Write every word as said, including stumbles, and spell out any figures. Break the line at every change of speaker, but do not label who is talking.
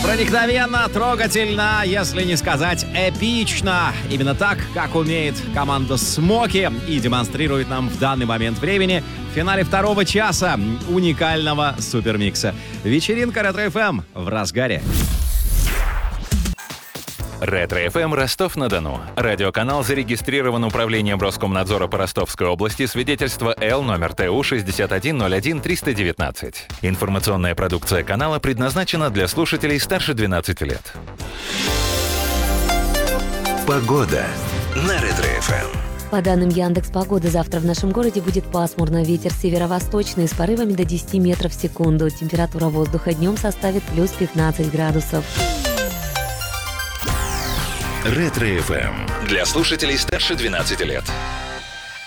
Проникновенно, трогательно, если не сказать эпично. Именно так, как умеет команда Смоки и демонстрирует нам в данный момент времени в финале второго часа уникального супермикса. Вечеринка Ретро-эф эм в разгаре.
Ретро-эф эм Ростов-на-Дону. Радиоканал зарегистрирован Управлением Роскомнадзора по Ростовской области. Свидетельство Л номер Т У шестьдесят один ноль один триста девятнадцать. Информационная продукция канала предназначена для слушателей старше двенадцати лет.
Погода на Ретро-эф эм.
По данным Яндекс.Погоды, завтра в нашем городе будет пасмурно. Ветер северо-восточный с порывами до десяти метров в секунду. Температура воздуха днем составит плюс пятнадцать градусов.
Ретро-эф эм.
Для слушателей старше двенадцати лет.